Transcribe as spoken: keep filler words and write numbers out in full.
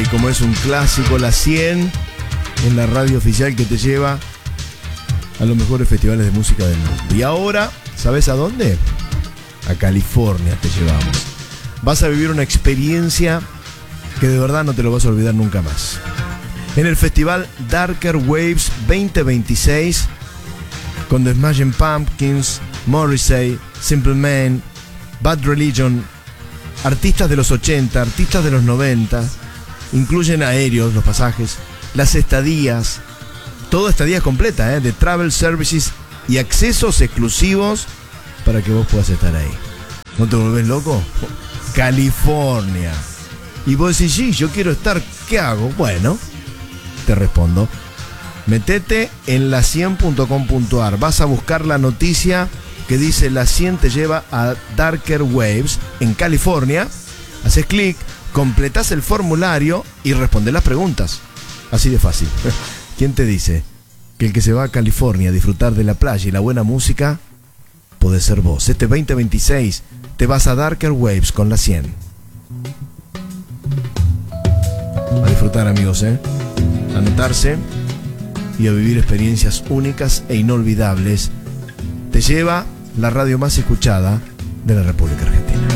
como es un clásico, la cien en la radio oficial que te lleva a los mejores festivales de música del mundo. Y ahora, ¿sabes a dónde? A California te llevamos. Vas a vivir una experiencia que de verdad no te lo vas a olvidar nunca más. En el festival Darker Waves veinte veintiséis, con The Smashing Pumpkins, Morrissey, Simple Man, Bad Religion, artistas de los ochenta, artistas de los noventa, incluyen aéreos, los pasajes, las estadías, toda estadía completa, ¿eh? de travel services y accesos exclusivos para que vos puedas estar ahí. ¿No te volvés loco? California. Y vos decís, sí, yo quiero estar, ¿qué hago? Bueno, te respondo. Metete en la cien punto com punto a r. Vas a buscar la noticia que dice La cien te lleva a Darker Waves en California. Haces clic, completás el formulario y respondés las preguntas. Así de fácil. ¿Quién te dice que el que se va a California a disfrutar de la playa y la buena música podés ser vos? Este veinte veintiséis te vas a Darker Waves con la cien. A disfrutar, amigos, ¿eh? A anotarse y a vivir experiencias únicas e inolvidables. Te lleva la radio más escuchada de la República Argentina.